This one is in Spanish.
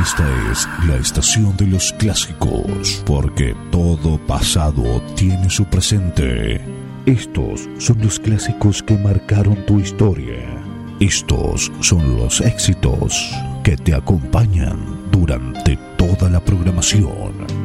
Esta es la estación de los clásicos, porque todo pasado tiene su presente. Estos son los clásicos que marcaron tu historia. Estos son los éxitos que te acompañan durante toda la programación.